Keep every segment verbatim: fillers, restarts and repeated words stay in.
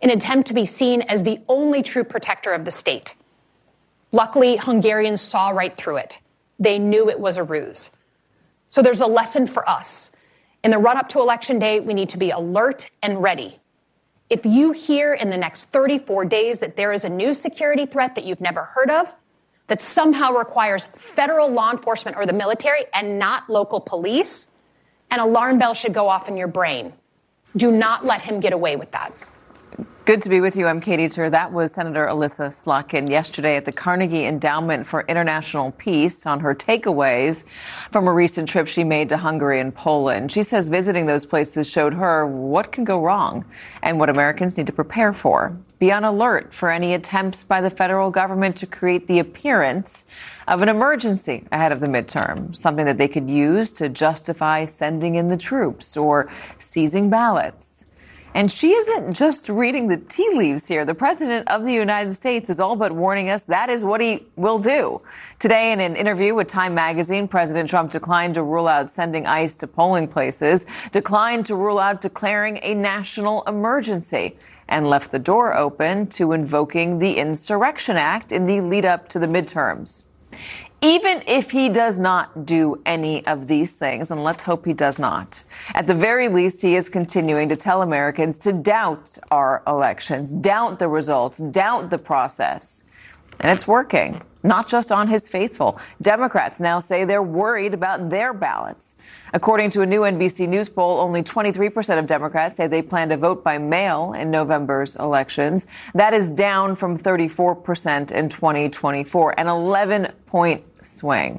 in an attempt to be seen as the only true protector of the state. Luckily, Hungarians saw right through it. They knew it was a ruse. So there's a lesson for us. In the run-up to Election Day, we need to be alert and ready. If you hear in the next thirty-four days that there is a new security threat that you've never heard of, that somehow requires federal law enforcement or the military and not local police, an alarm bell should go off in your brain. Do not let him get away with that. Good to be with you. I'm Katie Tur. That was Senator Elissa Slotkin yesterday at the Carnegie Endowment for International Peace on her takeaways from a recent trip she made to Hungary and Poland. She says visiting those places showed her what can go wrong and what Americans need to prepare for. Be on alert for any attempts by the federal government to create the appearance of an emergency ahead of the midterm, something that they could use to justify sending in the troops or seizing ballots. And she isn't just reading the tea leaves here. The president of the United States is all but warning us that is what he will do. Today, in an interview with Time magazine, President Trump declined to rule out sending ICE to polling places, declined to rule out declaring a national emergency, and left the door open to invoking the Insurrection Act in the lead up to the midterms. Even if he does not do any of these things, and let's hope he does not, at the very least, he is continuing to tell Americans to doubt our elections, doubt the results, doubt the process. And it's working, not just on his faithful. Democrats now say they're worried about their ballots. According to a new N B C News poll, only twenty-three percent of Democrats say they plan to vote by mail in November's elections. That is down from thirty-four percent in twenty twenty-four, an eleven point swing.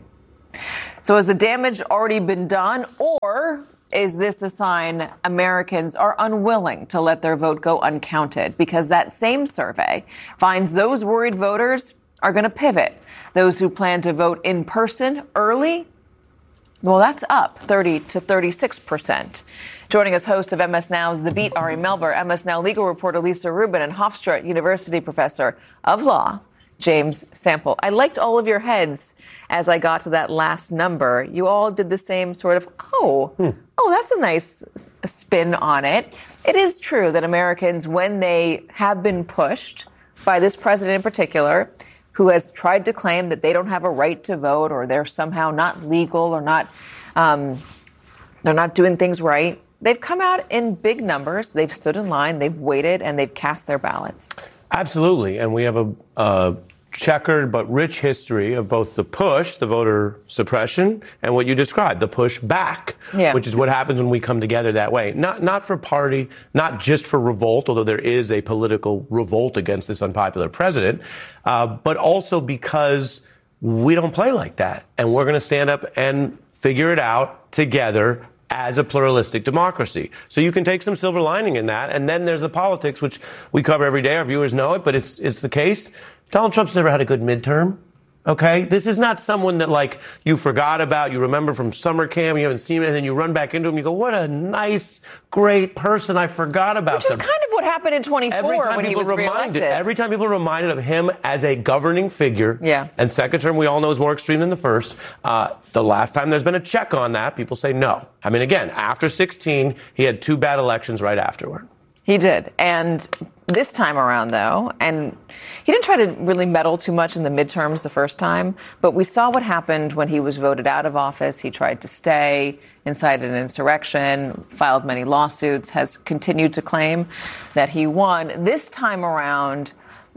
So has the damage already been done, or is this a sign Americans are unwilling to let their vote go uncounted? Because that same survey finds those worried voters are going to pivot. Those who plan to vote in person early, well, that's up thirty to thirty-six percent. Joining us, host of M S Now's The Beat, Ari Melber, M S Now legal reporter Lisa Rubin, and Hofstra University professor of law, James Sample. I liked all of your heads as I got to that last number. You all did the same sort of, oh, hmm. oh, that's a nice spin on it. It is true that Americans, when they have been pushed by this president in particular, who has tried to claim that they don't have a right to vote or they're somehow not legal or not, um, they're not doing things right, they've come out in big numbers. They've stood in line, they've waited, and they've cast their ballots. Absolutely. And we have a, a checkered but rich history of both the push, the voter suppression, and what you described, the push back, yeah. which is what happens when we come together that way. Not not for party, not just for revolt, although there is a political revolt against this unpopular president, uh, but also because we don't play like that. And we're going to stand up and figure it out together as a pluralistic democracy. So you can take some silver lining in that. And then there's the politics, which we cover every day. Our viewers know it, but it's it's the case. Donald Trump's never had a good midterm. Okay? This is not someone that, like, you forgot about, you remember from summer camp, you haven't seen him, and then you run back into him, you go, what a nice, great person, I forgot about Which them. is kind of what happened in twenty-four when he was reminded, reelected. Every time people are reminded of him as a governing figure, yeah. and second term we all know is more extreme than the first, uh, the last time there's been a check on that, people say no. I mean, again, after sixteen, he had two bad elections right afterward. He did. And this time around, though, and he didn't try to really meddle too much in the midterms the first time, but we saw what happened when he was voted out of office. He tried to stay, incited an insurrection, filed many lawsuits, has continued to claim that he won. This time around,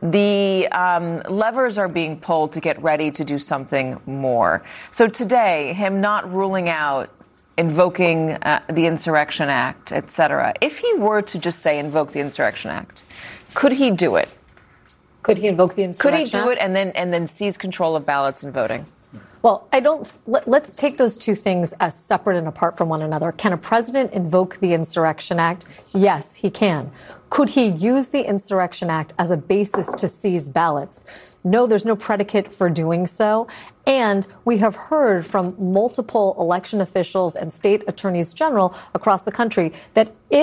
the um, levers are being pulled to get ready to do something more. So today, him not ruling out invoking uh, the Insurrection Act, et cetera. If he were to just say invoke the Insurrection Act, could he do it? Could he invoke the Insurrection Act? Could he do it and then and then seize control of ballots and voting? Well, I don't. Let, let's take those two things as separate and apart from one another. Can a president invoke the Insurrection Act? Yes, he can. Could he use the Insurrection Act as a basis to seize ballots? No, there's no predicate for doing so. And we have heard from multiple election officials and state attorneys general across the country that if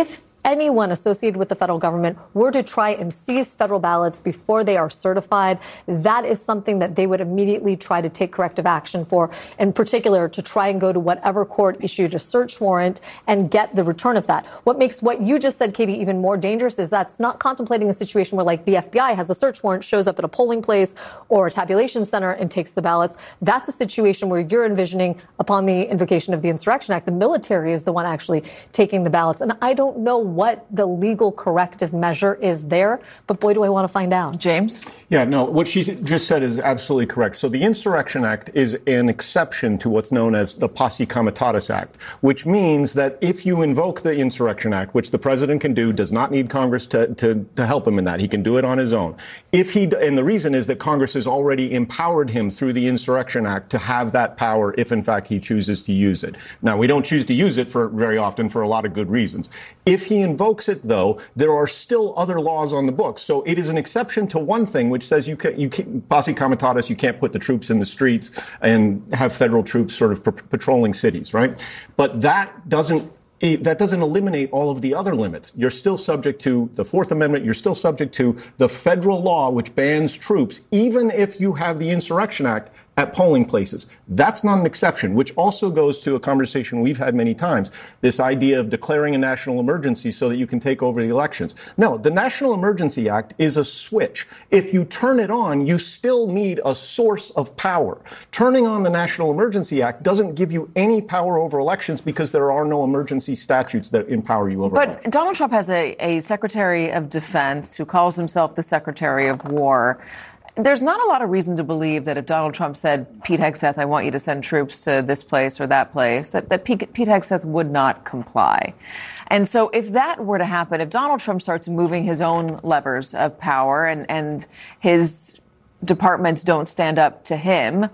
anyone associated with the federal government were to try and seize federal ballots before they are certified, that is something that they would immediately try to take corrective action for, in particular to try and go to whatever court issued a search warrant and get the return of that. What makes what you just said, Katie, even more dangerous is that's not contemplating a situation where, like, the F B I has a search warrant, shows up at a polling place or a tabulation center and takes the ballots. That's a situation where you're envisioning, upon the invocation of the Insurrection Act, the military is the one actually taking the ballots. And I don't know what the legal corrective measure is there, but boy, do I want to find out. James? Yeah, no, what she just said is absolutely correct. So the Insurrection Act is an exception to what's known as the Posse Comitatus Act, which means that if you invoke the Insurrection Act, which the president can do, does not need Congress to, to, to help him in that. He can do it on his own. If he, and the reason is that Congress has already empowered him through the Insurrection Act to have that power if, in fact, he chooses to use it. Now, we don't choose to use it for very often for a lot of good reasons. If he invokes it, though, there are still other laws on the books. So it is an exception to one thing, which says you can, you can, Posse Comitatus, you can't put the troops in the streets and have federal troops sort of p- patrolling cities, right? But that doesn't That doesn't eliminate all of the other limits. You're still subject to the Fourth Amendment. You're still subject to the federal law, which bans troops, even if you have the Insurrection Act at polling places. That's not an exception, which also goes to a conversation we've had many times, this idea of declaring a national emergency so that you can take over the elections. No, the National Emergency Act is a switch. If you turn it on, you still need a source of power. Turning on the National Emergency Act doesn't give you any power over elections because there are no emergency statutes that empower you over But elections. Donald Trump has a, a Secretary of Defense who calls himself the Secretary of War. There's not a lot of reason to believe that if Donald Trump said, Pete Hegseth, I want you to send troops to this place or that place, that, that Pete, Pete Hegseth would not comply. And so if that were to happen, if Donald Trump starts moving his own levers of power and, and his departments don't stand up to him,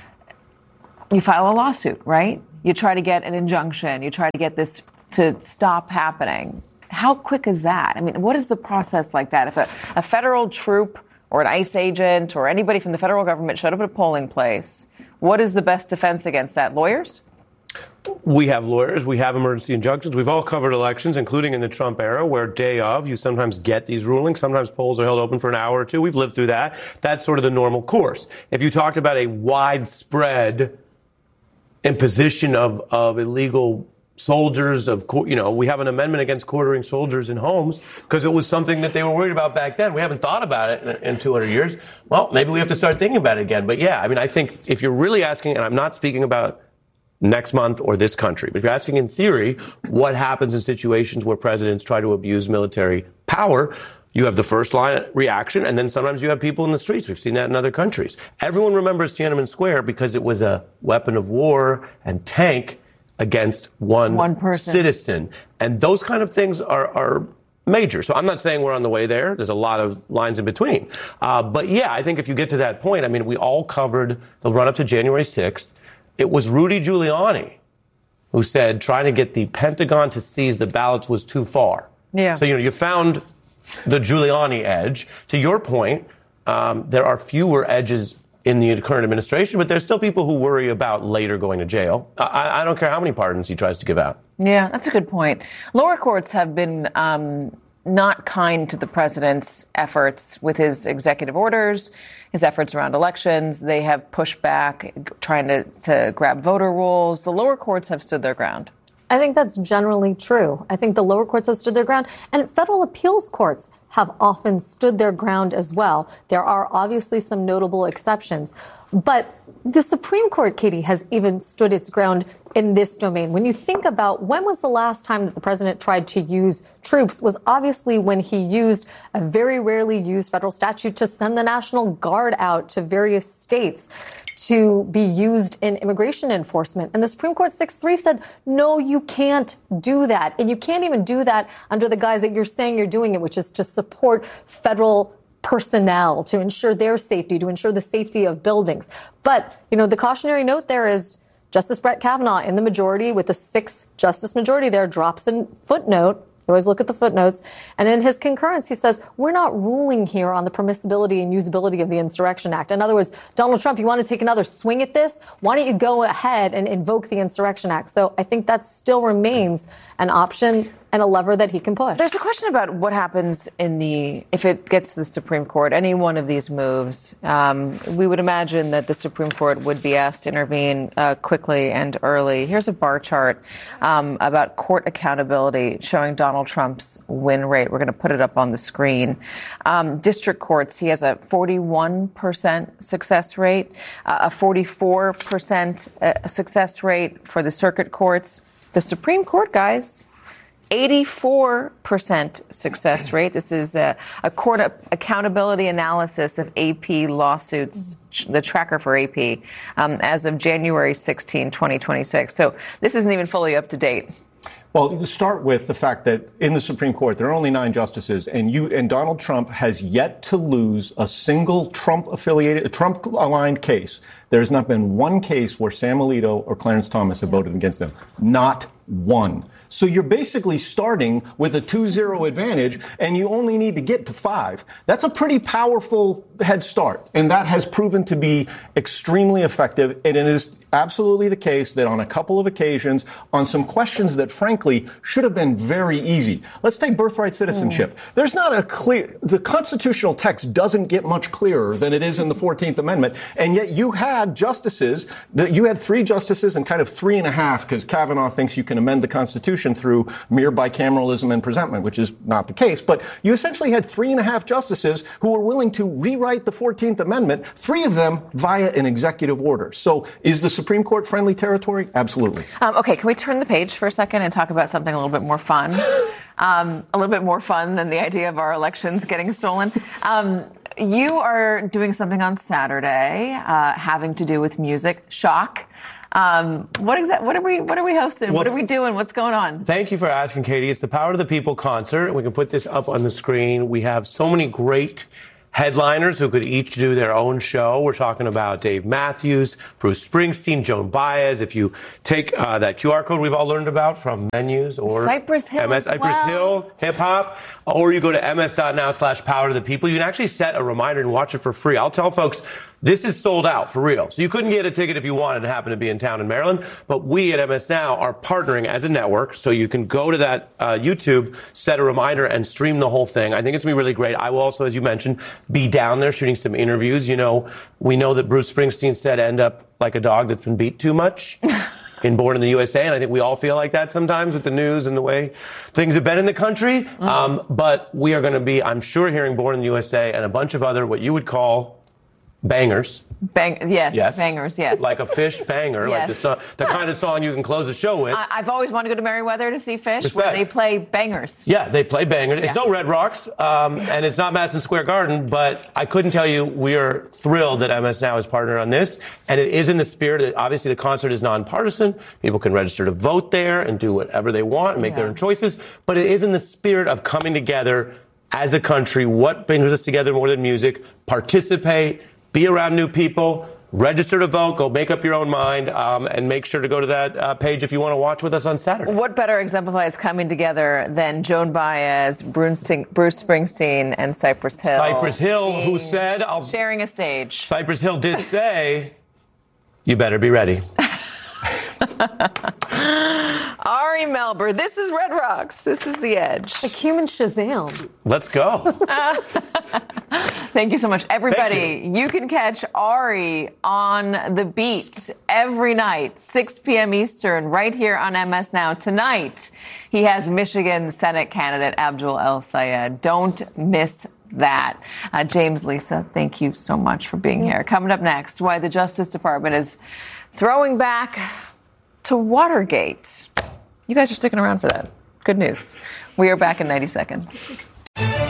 you file a lawsuit, right? You try to get an injunction. You try to get this to stop happening. How quick is that? I mean, what is the process like that? If a, a federal troop or an ICE agent or anybody from the federal government showed up at a polling place, what is the best defense against that? Lawyers? We have lawyers. We have emergency injunctions. We've all covered elections, including in the Trump era, where day of, you sometimes get these rulings. Sometimes polls are held open for an hour or two. We've lived through that. That's sort of the normal course. If you talked about a widespread imposition of, of illegal soldiers, of, you know, we have an amendment against quartering soldiers in homes because it was something that they were worried about back then. We haven't thought about it in, in two hundred years. Well, maybe we have to start thinking about it again. But yeah, I mean, I think if you're really asking, and I'm not speaking about next month or this country, but if you're asking in theory, what happens in situations where presidents try to abuse military power, you have the first line reaction, and then sometimes you have people in the streets. We've seen that in other countries. Everyone remembers Tiananmen Square because it was a weapon of war and tank against one, one person. citizen. And those kind of things are, are major. So I'm not saying we're on the way there. There's a lot of lines in between. Uh, but yeah, I think if you get to that point, I mean, we all covered the run up to January sixth. It was Rudy Giuliani who said trying to get the Pentagon to seize the ballots was too far. Yeah. So, you know, you found the Giuliani edge. To your point, um, there are fewer edges in the current administration, but there's still people who worry about later going to jail. I, I don't care how many pardons he tries to give out. Yeah, that's a good point. Lower courts have been um, not kind to the president's efforts with his executive orders, his efforts around elections. They have pushed back, trying to, to grab voter rolls. The lower courts have stood their ground. I think that's generally true. I think the lower courts have stood their ground, and federal appeals courts have often stood their ground as well. There are obviously some notable exceptions, but the Supreme Court, Katie, has even stood its ground in this domain. When you think about when was the last time that the president tried to use troops was obviously when he used a very rarely used federal statute to send the National Guard out to various states to be used in immigration enforcement. And the Supreme Court six three said, no, you can't do that. And you can't even do that under the guise that you're saying you're doing it, which is to support federal personnel, to ensure their safety, to ensure the safety of buildings. But, you know, the cautionary note there is Justice Brett Kavanaugh in the majority with a six justice majority there drops a footnote. You always look at the footnotes. And in his concurrence, he says, we're not ruling here on the permissibility and usability of the Insurrection Act. In other words, Donald Trump, you want to take another swing at this? Why don't you go ahead and invoke the Insurrection Act? So I think that still remains an option. and a lever that he can push. There's a question about what happens in the, if it gets to the Supreme Court, any one of these moves. Um, we would imagine that the Supreme Court would be asked to intervene uh, quickly and early. Here's a bar chart um, about court accountability showing Donald Trump's win rate. We're going to put it up on the screen. Um, district courts, he has a forty-one percent success rate, uh, a forty-four percent uh, success rate for the circuit courts. The Supreme Court, guys, eighty-four percent success rate. This is a, a court accountability analysis of A P lawsuits, the tracker for A P, um, as of January sixteenth, twenty twenty-six. So this isn't even fully up to date. Well, to start with the fact that in the Supreme Court, there are only nine justices, and you and Donald Trump has yet to lose a single Trump-affiliated, Trump-aligned case. There has not been one case where Sam Alito or Clarence Thomas have voted against them. Not one. So you're basically starting with a two zero advantage, and you only need to get to five. That's a pretty powerful head start, and that has proven to be extremely effective, and it is absolutely the case that on a couple of occasions, on some questions that, frankly, should have been very easy. Let's take birthright citizenship. Mm. There's not a clear, the constitutional text doesn't get much clearer than it is in the fourteenth Amendment, and yet you had justices, that you had three justices and kind of three and a half, because Kavanaugh thinks you can amend the Constitution through mere bicameralism and presentment, which is not the case. But you essentially had three and a half justices who were willing to rewrite the fourteenth Amendment, three of them via an executive order. So is the Supreme Court friendly territory? Absolutely. Um, okay, can we turn the page for a second and talk about something a little bit more fun? Um, a little bit more fun than the idea of our elections getting stolen. Um, you are doing something on Saturday uh, having to do with music. Shock. Um, what exa- What are we? What are we hosting? Well, what are we doing? What's going on? Thank you for asking, Katie. It's the Power to the People concert. We can put this up on the screen. We have so many great headliners who could each do their own show. We're talking about Dave Matthews, Bruce Springsteen, Joan Baez. If you take uh, that Q R code we've all learned about from Menus or Cypress Hill, M S, Cypress well. Hill hip hop, or you go to ms.now slash power to the people. You can actually set a reminder and watch it for free. I'll tell folks, this is sold out for real. So you couldn't get a ticket if you wanted to happen to be in town in Maryland. But we at M S Now are partnering as a network. So you can go to that uh, YouTube, set a reminder, and stream the whole thing. I think it's going to be really great. I will also, as you mentioned, be down there shooting some interviews. You know, we know that Bruce Springsteen said end up like a dog that's been beat too much. In Born in the U S A, and I think we all feel like that sometimes with the news and the way things have been in the country. Mm. Um, but we are going to be, I'm sure, hearing Born in the U S A and a bunch of other what you would call bangers. Bang, yes, yes, bangers, yes. Like a Fish banger, yes. Like the, song, the kind of song you can close the show with. I, I've always wanted to go to Merriweather to see Fish, Respect. Where they play bangers. Yeah, they play bangers. Yeah. It's no Red Rocks, um, and it's not Madison Square Garden, but I couldn't tell you we are thrilled that M S Now is partnered on this, and it is in the spirit that obviously the concert is nonpartisan. People can register to vote there and do whatever they want and make yeah. their own choices, but it is in the spirit of coming together as a country. What brings us together more than music? Participate, be around new people, register to vote, go make up your own mind, um, and make sure to go to that uh, page if you want to watch with us on Saturday. What better exemplifies coming together than Joan Baez, Bruce, Bruce Springsteen, and Cypress Hill? Cypress Hill, who said... I'll, sharing a stage. Cypress Hill did say, you better be ready. Ari Melber, this is Red Rocks. This is The Edge. Like human Shazam. Let's go. uh, thank you so much. Everybody, you. you can catch Ari on The Beat every night, six p.m. Eastern, right here on M S Now. Tonight, he has Michigan Senate candidate Abdul El-Sayed. Don't miss that. Uh, James, Lisa, thank you so much for being here. Coming up next, why the Justice Department is throwing back to Watergate. You guys are sticking around for that. Good news. We are back in ninety seconds.